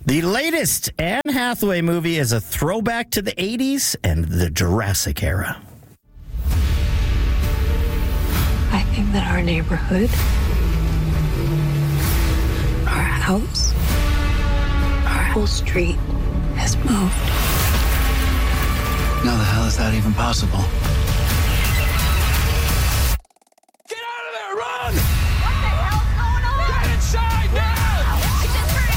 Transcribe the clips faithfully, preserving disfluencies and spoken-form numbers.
The latest Anne Hathaway movie is a throwback to the eighties and the Jurassic era. I think that our neighborhood, our house, our whole street has moved. How the hell is that even possible? Get out of there! Run! What the hell's going on? Get inside now! I just heard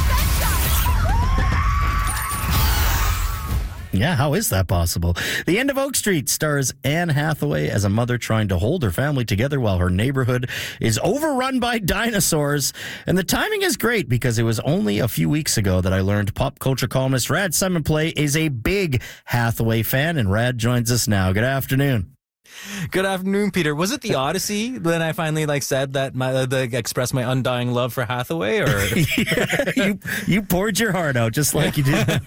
a gunshot. Yeah, how is that possible? The End of Oak Street stars Anne Hathaway as a mother trying to hold her family together while her neighborhood is overrun by dinosaurs. And the timing is great because it was only a few weeks ago that I learned pop culture columnist Rad Simonplay is a big Hathaway fan, and Rad joins us now. Good afternoon. Good afternoon, Peter. Was it the Odyssey when I finally like said that my uh, the, expressed my undying love for Hathaway? Or yeah, you you poured your heart out just like you did.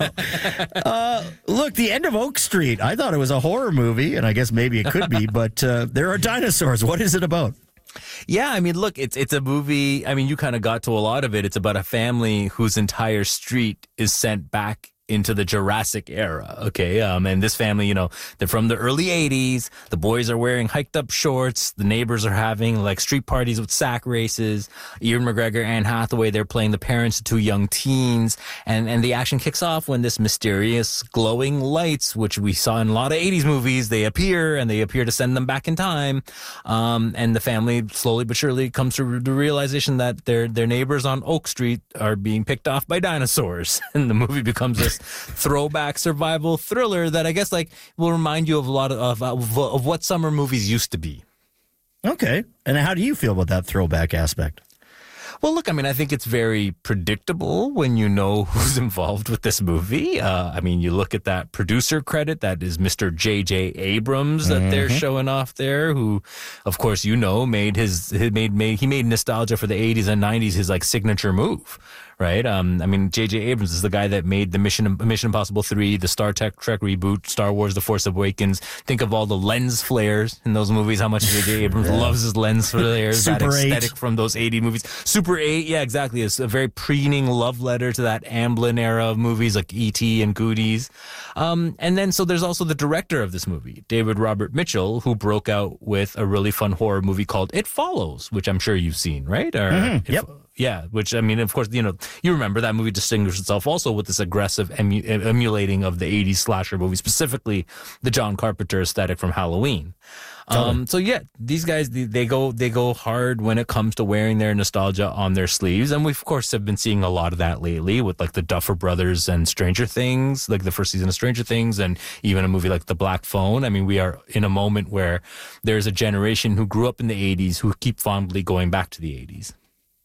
uh, look, The End of Oak Street. I thought it was a horror movie, and I guess maybe it could be, but uh, there are dinosaurs. What is it about? Yeah, I mean, look, it's it's a movie. I mean, you kind of got to a lot of it. It's about a family whose entire street is sent back into the Jurassic era, okay? Um, and this family, you know, they're from the early eighties. The boys are wearing hiked up shorts. The neighbors are having like street parties with sack races. Ewan McGregor, Anne Hathaway, they're playing the parents of two young teens. And, and the action kicks off when this mysterious glowing lights, which we saw in a lot of eighties movies, they appear and they appear to send them back in time. Um, and the family slowly but surely comes to the realization that their, their neighbors on Oak Street are being picked off by dinosaurs. And the movie becomes this throwback survival thriller that I guess like will remind you of a lot of, of of what summer movies used to be. Okay. And how do you feel about that throwback aspect? Well, look, I mean, I think it's very predictable when you know who's involved with this movie. Uh, I mean, you look at that producer credit, that is Mister J J Abrams that mm-hmm. they're showing off there, who, of course, you know, made his, he made, made, he made nostalgia for the eighties and nineties his like signature move. Right. Um, I mean, J J Abrams is the guy that made the Mission Mission Impossible three, the Star Trek Trek reboot, Star Wars: The Force Awakens. Think of all the lens flares in those movies. How much J J Abrams yeah. loves his lens flares. That aesthetic eight. From those eighty movies. Super eight, yeah, exactly. It's a very preening love letter to that Amblin era of movies like E T and Goonies. Um, and then so there's also the director of this movie, David Robert Mitchell, who broke out with a really fun horror movie called It Follows, which I'm sure you've seen, right? Or mm-hmm. Yep. If, Yeah, which, I mean, of course, you know, you remember that movie distinguished itself also with this aggressive emu- emulating of the eighties slasher movie, specifically the John Carpenter aesthetic from Halloween. Totally. Um, so yeah, these guys, they, they go they go hard when it comes to wearing their nostalgia on their sleeves. And we, of course, have been seeing a lot of that lately with like the Duffer Brothers and Stranger Things, like the first season of Stranger Things, and even a movie like The Black Phone. I mean, we are in a moment where there's a generation who grew up in the eighties who keep fondly going back to the eighties.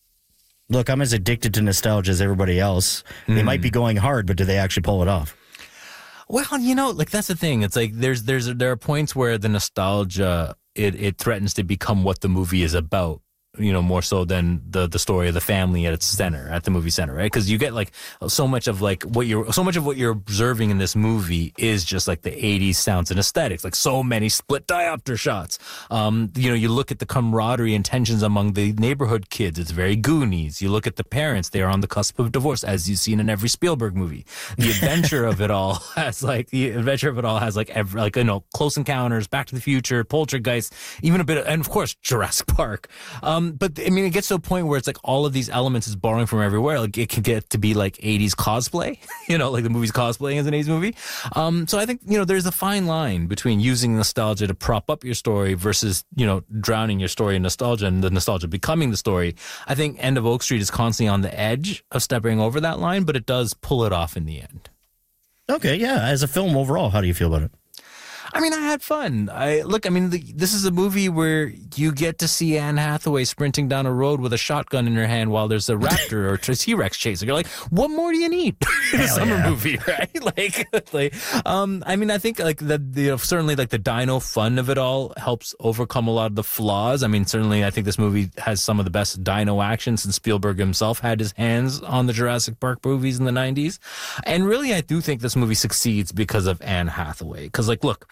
Look, I'm as addicted to nostalgia as everybody else. They mm. might be going hard, but do they actually pull it off? Well, you know, like that's the thing. It's like there's there's there are points where the nostalgia it it threatens to become what the movie is about. You know, more so than the the story of the family at its center, at the movie center, right? Because you get like so much of like what you're, so much of what you're observing in this movie is just like the eighties sounds and aesthetics, like so many split diopter shots. Um, you know, you look at the camaraderie and tensions among the neighborhood kids. It's very Goonies. You look at the parents; they are on the cusp of divorce, as you've seen in every Spielberg movie. The adventure of it all has like the adventure of it all has like every, like you know, Close Encounters, Back to the Future, Poltergeist, even a bit of, and of course Jurassic Park. Um, But I mean, it gets to a point where it's like all of these elements is borrowing from everywhere. Like it can get to be like eighties cosplay, you know, like the movie's cosplaying as an eighties movie. Um, so I think, you know, there's a fine line between using nostalgia to prop up your story versus, you know, drowning your story in nostalgia and the nostalgia becoming the story. I think End of Oak Street is constantly on the edge of stepping over that line, but it does pull it off in the end. Okay, yeah. As a film overall, how do you feel about it? I mean, I had fun. I look, I mean, the, this is a movie where you get to see Anne Hathaway sprinting down a road with a shotgun in her hand while there's a raptor or a T-Rex chasing. You're like, what more do you need in a summer yeah. movie, right? like, like, um, I mean, I think like the, the you know, certainly like the dino fun of it all helps overcome a lot of the flaws. I mean, certainly I think this movie has some of the best dino action since Spielberg himself had his hands on the Jurassic Park movies in the nineties. And really, I do think this movie succeeds because of Anne Hathaway. Because like, look,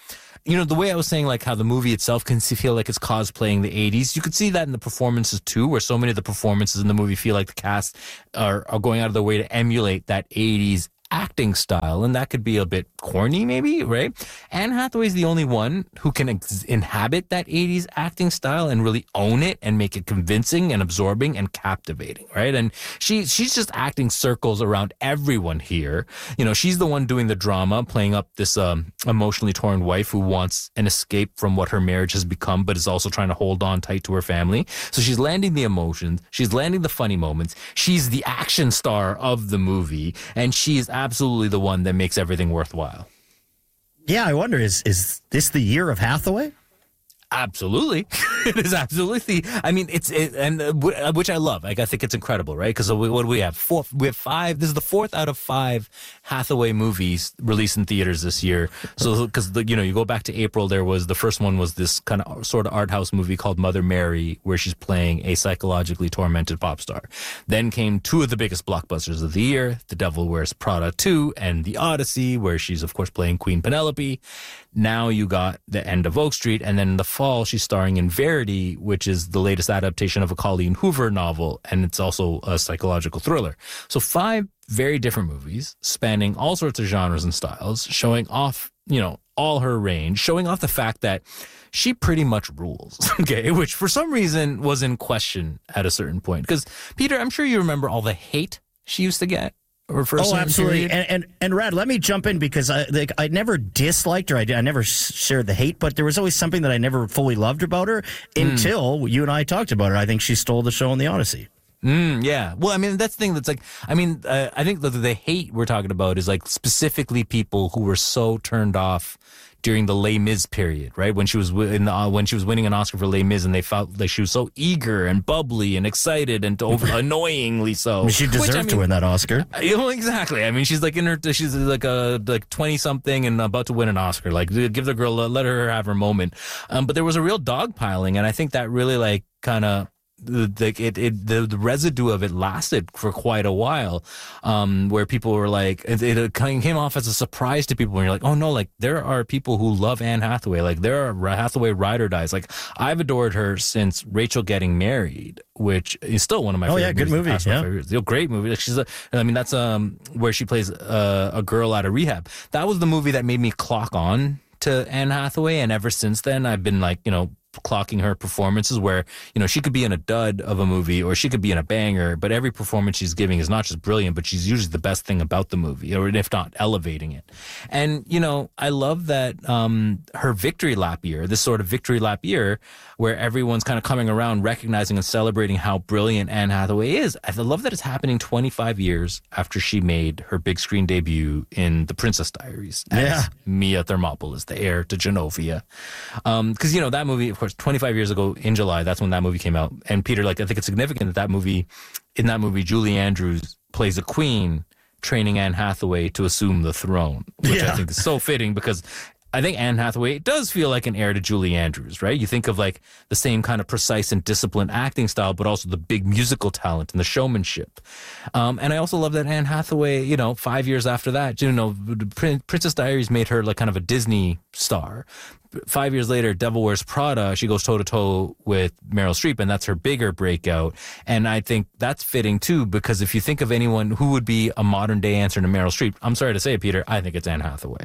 you know, the way I was saying, like, how the movie itself can feel like it's cosplaying the eighties, you could see that in the performances, too, where so many of the performances in the movie feel like the cast are, are going out of their way to emulate that eighties acting style, and that could be a bit corny, maybe, right? Anne Hathaway's the only one who can ex- inhabit that eighties acting style and really own it and make it convincing and absorbing and captivating, right? And she she's just acting circles around everyone here. You know, she's the one doing the drama, playing up this um, emotionally torn wife who wants an escape from what her marriage has become, but is also trying to hold on tight to her family. So she's landing the emotions, she's landing the funny moments, she's the action star of the movie, and she's absolutely the one that makes everything worthwhile. Yeah, I wonder, is is this the year of Hathaway? Absolutely. It is absolutely. I mean, it's, it, and uh, w- which I love. Like, I think it's incredible, right? Because what do we have? Four, we have five. This is the fourth out of five Hathaway movies released in theaters this year. So, because, you know, you go back to April, there was, the first one was this kind of sort of art house movie called Mother Mary, where she's playing a psychologically tormented pop star. Then came two of the biggest blockbusters of the year, The Devil Wears Prada two and The Odyssey, where she's, of course, playing Queen Penelope. Now you got The End of Oak Street, and then in the fall she's starring in Verity, which is the latest adaptation of a Colleen Hoover novel, and it's also a psychological thriller. So five very different movies spanning all sorts of genres and styles, showing off, you know, all her range, showing off the fact that she pretty much rules, okay, which for some reason was in question at a certain point. Because, Peter, I'm sure you remember all the hate she used to get. Or for oh, absolutely. And, and and Rad, let me jump in because I like I never disliked her. I, I never shared the hate, but there was always something that I never fully loved about her until mm. you and I talked about her. I think she stole the show in The Odyssey. Mm, yeah. Well, I mean, that's the thing that's like, I mean, uh, I think the, the hate we're talking about is like specifically people who were so turned off during the Les Mis period, right? When she was in the, uh, when she was winning an Oscar for Les Mis, and they felt like she was so eager and bubbly and excited and over, annoyingly so. I mean, she deserved Which, I mean, to win that Oscar. You know, exactly. I mean, she's like in her, she's like a like twenty something and about to win an Oscar. Like, give the girl, let her have her moment. Um, but there was a real dogpiling, and I think that really like kind of. The, the, it, it, the, the residue of it lasted for quite a while, um, where people were like, it, it came off as a surprise to people when you're like, oh no, like there are people who love Anne Hathaway. Like there are Hathaway ride or dies. Like I've adored her since Rachel Getting Married, which is still one of my oh, favorite yeah, good movies. movie. Yeah. It's a great movie. Like she's a, I mean, that's, um, where she plays a, a girl out of rehab. That was the movie that made me clock on to Anne Hathaway. And ever since then, I've been like, you know, clocking her performances where, you know, she could be in a dud of a movie or she could be in a banger, but every performance she's giving is not just brilliant, but she's usually the best thing about the movie, or if not elevating it. And, you know, I love that um, her victory lap year, this sort of victory lap year where everyone's kind of coming around, recognizing and celebrating how brilliant Anne Hathaway is. I love that it's happening twenty-five years after she made her big screen debut in The Princess Diaries as yeah. Mia Thermopolis, the heir to Genovia. Um, because, you know, that movie, of course, twenty-five years ago in July, that's when that movie came out. And Peter, like, I think it's significant that that movie, in that movie, Julie Andrews plays a queen training Anne Hathaway to assume the throne, which yeah. I think is so fitting because I think Anne Hathaway does feel like an heir to Julie Andrews, right? You think of like the same kind of precise and disciplined acting style, but also the big musical talent and the showmanship. Um, and I also love that Anne Hathaway, you know, five years after that, you know, Princess Diaries made her like kind of a Disney star. Five years later, Devil Wears Prada, she goes toe-to-toe with Meryl Streep, and that's her bigger breakout. And I think that's fitting, too, because if you think of anyone who would be a modern-day answer to Meryl Streep, I'm sorry to say it, Peter, I think it's Anne Hathaway.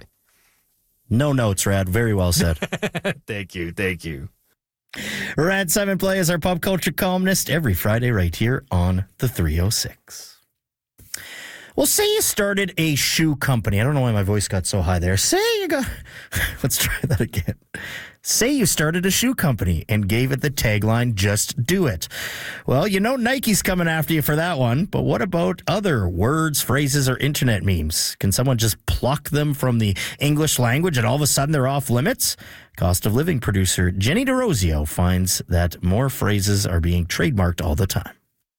No notes, Rad. Very well said. Thank you. Thank you. Rad Simon Play is our pop culture columnist every Friday right here on the three oh six. Well, say you started a shoe company. I don't know why my voice got so high there. Say you got... Let's try that again. Say you started a shoe company and gave it the tagline, just do it. Well, you know Nike's coming after you for that one, but what about other words, phrases, or internet memes? Can someone just pluck them from the English language and all of a sudden they're off limits? Cost of Living producer Jenny DeRosio finds that more phrases are being trademarked all the time.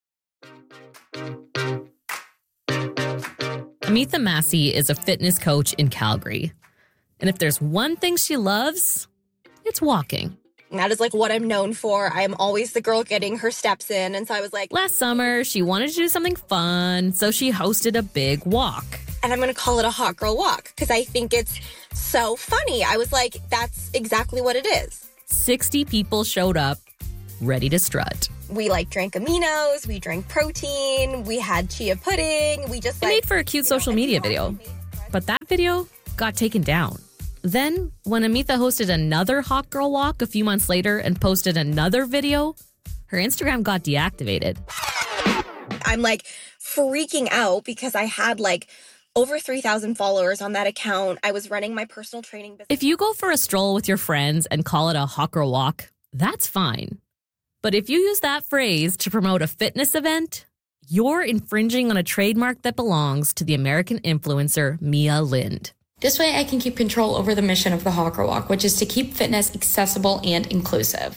Amitha Massey is a fitness coach in Calgary. And if there's one thing she loves, it's walking. That is like what I'm known for. I'm always the girl getting her steps in. And so I was like... Last summer, she wanted to do something fun, so she hosted a big walk. and I'm going to call it a hot girl walk because I think it's so funny. I was like, that's exactly what it is. sixty people showed up, ready to strut. We like drank aminos, we drank protein, we had chia pudding, we just It like... made for a cute social know, media video. But that video got taken down. Then, when Amitha hosted another hot girl walk a few months later and posted another video, her Instagram got deactivated. I'm like freaking out because I had like over three thousand followers on that account. I was running my personal training business. If you go for a stroll with your friends and call it a hot girl walk, that's fine. But if you use that phrase to promote a fitness event, you're infringing on a trademark that belongs to the American influencer Mia Lind. This way I can keep control over the mission of the Hot Girl Walk, which is to keep fitness accessible and inclusive.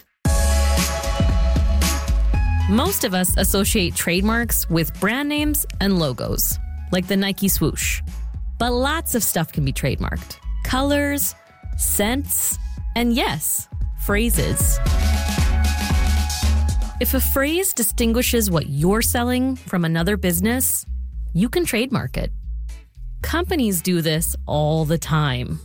Most of us associate trademarks with brand names and logos, like the Nike swoosh. But lots of stuff can be trademarked. Colors, scents, and yes, phrases. If a phrase distinguishes what you're selling from another business, you can trademark it. Companies do this all the time.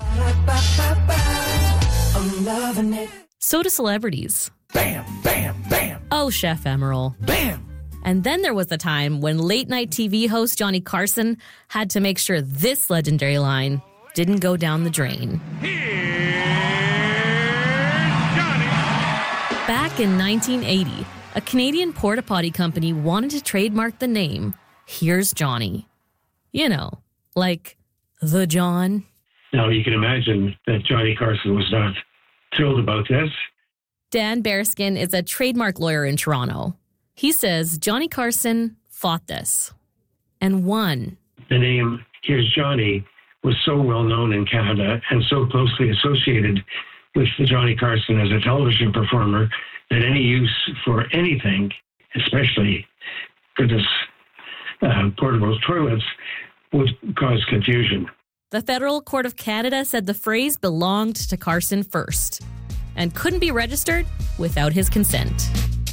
I'm loving it. So do celebrities. Bam, bam, bam. Oh, Chef Emerald. Bam. And then there was the time when late-night T V host Johnny Carson had to make sure this legendary line didn't go down the drain. Here's Johnny. Back in nineteen eighty, a Canadian porta potty company wanted to trademark the name Here's Johnny. You know, like the John. Now, you can imagine that Johnny Carson was not thrilled about this. Dan Bearskin is a trademark lawyer in Toronto. He says Johnny Carson fought this and won. The name Here's Johnny was so well known in Canada and so closely associated with the Johnny Carson as a television performer that any use for anything, especially goodness, uh, portable toilets, would cause confusion. The Federal Court of Canada said the phrase belonged to Carson first and couldn't be registered without his consent.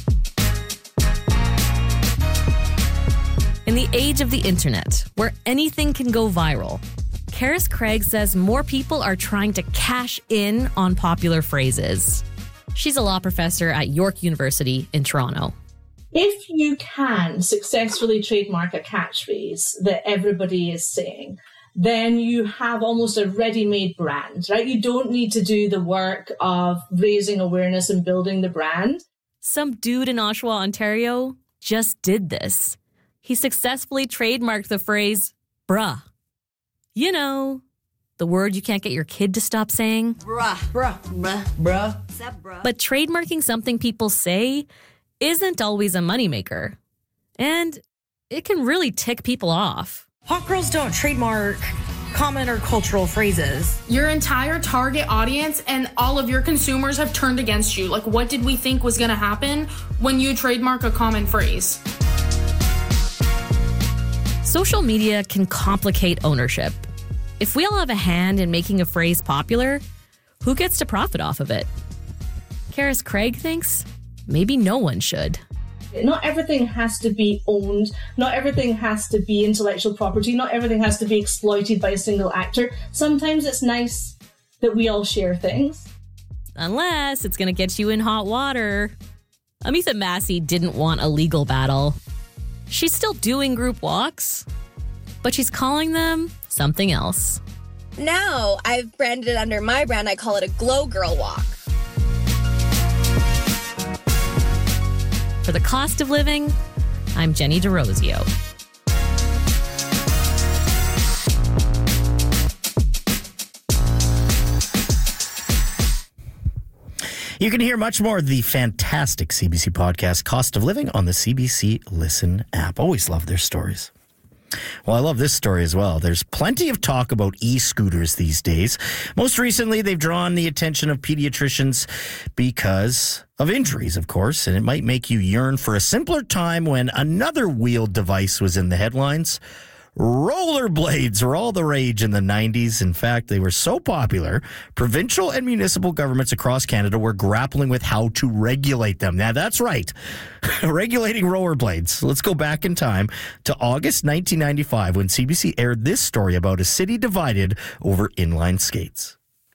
In the age of the internet, where anything can go viral, Karis Craig says more people are trying to cash in on popular phrases. She's a law professor at York University in Toronto. If you can successfully trademark a catchphrase that everybody is saying, then you have almost a ready-made brand, right? You don't need to do the work of raising awareness and building the brand. Some dude in Oshawa, Ontario, just did this. He successfully trademarked the phrase, bruh. You know, the word you can't get your kid to stop saying. Bruh, bruh, bruh, bruh. What's up, bruh? But trademarking something people say isn't always a moneymaker. And it can really tick people off. Hot girls don't trademark common or cultural phrases. Your entire target audience and all of your consumers have turned against you. Like, what did we think was going to happen when you trademark a common phrase? Social media can complicate ownership. If we all have a hand in making a phrase popular, who gets to profit off of it? Karis Craig thinks maybe no one should. Not everything has to be owned. Not everything has to be intellectual property. Not everything has to be exploited by a single actor. Sometimes it's nice that we all share things. Unless it's going to get you in hot water. Amitha Massey didn't want a legal battle. She's still doing group walks, but she's calling them something else. Now I've branded it under my brand. I call it a Glow Girl Walk. For The Cost of Living, I'm Jenny DeRosio. You can hear much more of the fantastic C B C podcast, Cost of Living, on the C B C Listen app. Always love their stories. Well, I love this story as well. There's plenty of talk about e-scooters these days. Most recently, they've drawn the attention of pediatricians because of injuries, of course, and it might make you yearn for a simpler time when another wheeled device was in the headlines, Rollerblades were all the rage in the nineties. In fact, they were so popular, provincial and municipal governments across Canada were grappling with how to regulate them. Now, that's right, regulating rollerblades. Let's go back in time to August nineteen ninety-five when C B C aired this story about a city divided over inline skates.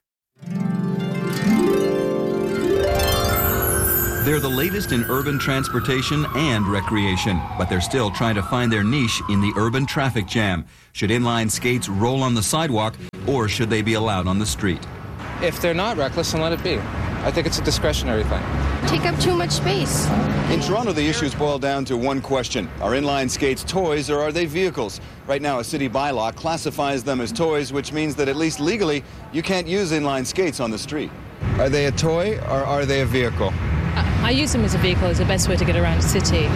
They're the latest in urban transportation and recreation, but they're still trying to find their niche in the urban traffic jam. Should inline skates roll on the sidewalk, or should they be allowed on the street? If they're not reckless, then let it be. I think it's a discretionary thing. Take up too much space. In Toronto, the issues boil down to one question. Are inline skates toys or are they vehicles? Right now, a city bylaw classifies them as toys, which means that at least legally, you can't use inline skates on the street. Are they a toy or are they a vehicle? I use them as a vehicle. It's the best way to get around the city.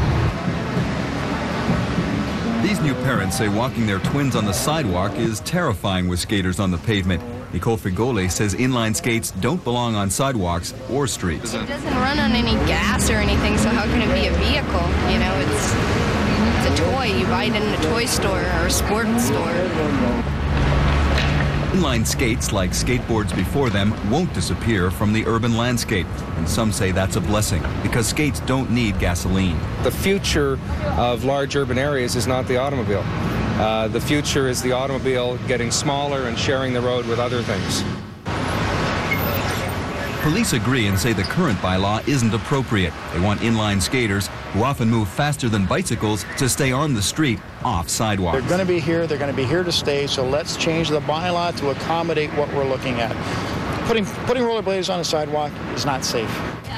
These new parents say walking their twins on the sidewalk is terrifying with skaters on the pavement. Nicole Figole says inline skates don't belong on sidewalks or streets. It doesn't run on any gas or anything, so how can it be a vehicle? You know, it's, it's a toy. You buy it in a toy store or a sports store. Inline skates, like skateboards before them, won't disappear from the urban landscape. And some say that's a blessing, because skates don't need gasoline. The future of large urban areas is not the automobile. Uh, the future is the automobile getting smaller and sharing the road with other things. Police agree and say the current bylaw isn't appropriate. They want inline skaters, who often move faster than bicycles, to stay on the street, off sidewalks. They're going to be here, they're going to be here to stay, so let's change the bylaw to accommodate what we're looking at. Putting, putting rollerblades on a sidewalk is not safe.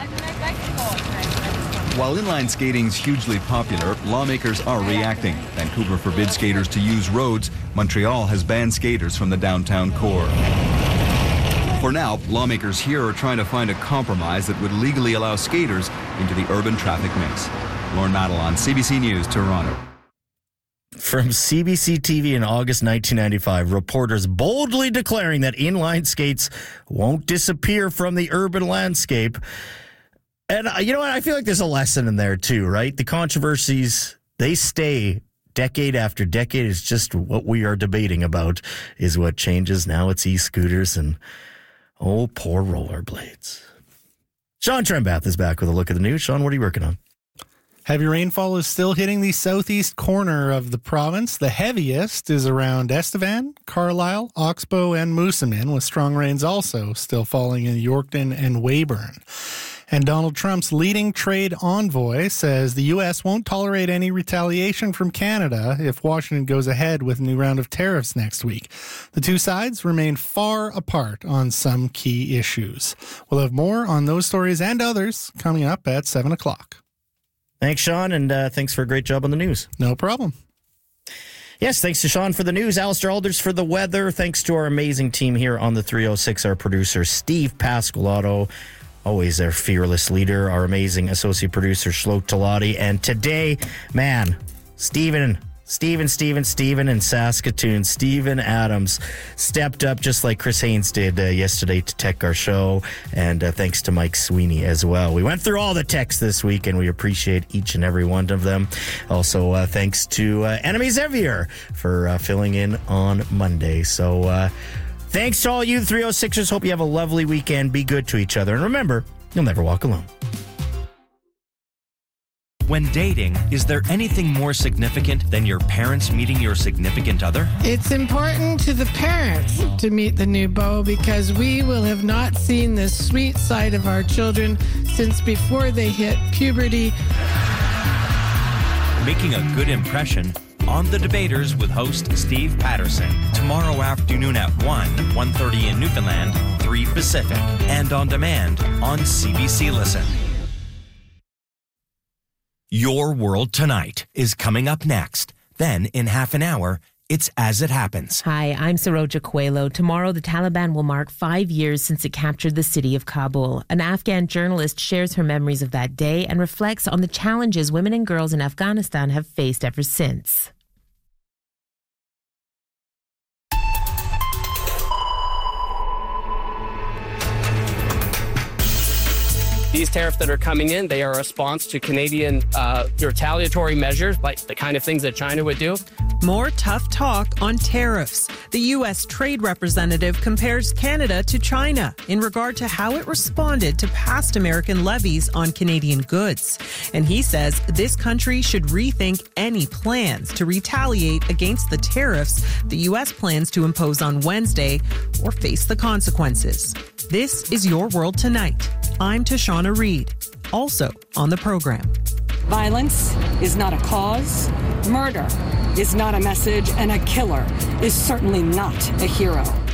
While inline skating's hugely popular, lawmakers are reacting. Vancouver forbids skaters to use roads. Montreal has banned skaters from the downtown core. For now, lawmakers here are trying to find a compromise that would legally allow skaters into the urban traffic mix. Lauren Madelon, C B C News, Toronto. From C B C T V in August nineteen ninety-five, reporters boldly declaring that inline skates won't disappear from the urban landscape. And uh, you know what? I feel like there's a lesson in there too, right? The controversies, they stay decade after decade. It's just what we are debating about is what changes. Now it's e-scooters and oh, poor rollerblades. Sean Trembath is back with a look at the news. Sean, what are you working on? Heavy rainfall is still hitting the southeast corner of the province. The heaviest is around Estevan, Carlisle, Oxbow, and Moosomin, with strong rains also still falling in Yorkton and Weyburn. And Donald Trump's leading trade envoy says the U S won't tolerate any retaliation from Canada if Washington goes ahead with a new round of tariffs next week. The two sides remain far apart on some key issues. We'll have more on those stories and others coming up at seven o'clock. Thanks, Sean, and uh, thanks for a great job on the news. No problem. Yes, thanks to Sean for the news, Alistair Alders for the weather. Thanks to our amazing team here on the three oh six, our producer, Steve Pasqualotto. Always their fearless leader, our amazing associate producer, Shlok Talati. And today, man, Stephen, Stephen, Stephen, Stephen in Saskatoon, Stephen Adams stepped up just like Chris Haynes did uh, yesterday to tech our show. And uh, thanks to Mike Sweeney as well. We went through all the texts this week, and we appreciate each and every one of them. Also, uh, thanks to uh, Enemy Xavier for uh, filling in on Monday. So, uh, thanks to all you three oh sixers. Hope you have a lovely weekend. Be good to each other. And remember, you'll never walk alone. When dating, is there anything more significant than your parents meeting your significant other? It's important to the parents to meet the new beau because we will have not seen this sweet side of our children since before they hit puberty. Making a good impression on The Debaters with host Steve Patterson. Tomorrow afternoon at one, one thirty in Newfoundland, three Pacific. And on demand on C B C Listen. Your World Tonight is coming up next. Then, in half an hour, it's As It Happens. Hi, I'm Saroja Coelho. Tomorrow, the Taliban will mark five years since it captured the city of Kabul. An Afghan journalist shares her memories of that day and reflects on the challenges women and girls in Afghanistan have faced ever since. These tariffs that are coming in, they are a response to Canadian uh, retaliatory measures, like the kind of things that China would do. More tough talk on tariffs. The U S trade representative compares Canada to China in regard to how it responded to past American levies on Canadian goods. And he says this country should rethink any plans to retaliate against the tariffs the U S plans to impose on Wednesday or face the consequences. This is Your World Tonight. I'm Tashana Reed, also on the program. Violence is not a cause. Murder is not a message. And a killer is certainly not a hero.